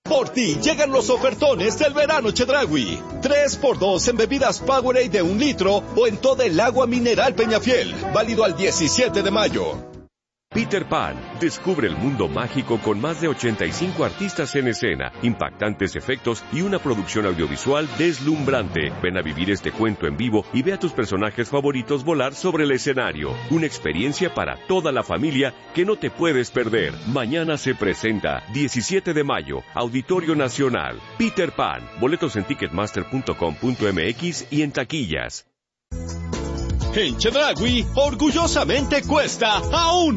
Por ti llegan los ofertones del verano Chedraui. 3x2 en bebidas Powerade de 1 litro o en todo el agua mineral Peñafiel. Válido al 17 de mayo. Peter Pan, descubre el mundo mágico con más de 85 artistas en escena, impactantes efectos y una producción audiovisual deslumbrante. Ven a vivir este cuento en vivo y ve a tus personajes favoritos volar sobre el escenario. Una experiencia para toda la familia que no te puedes perder. Mañana se presenta, 17 de mayo, Auditorio Nacional. Peter Pan, boletos en ticketmaster.com.mx y en taquillas. En Chedraui, orgullosamente cuesta aún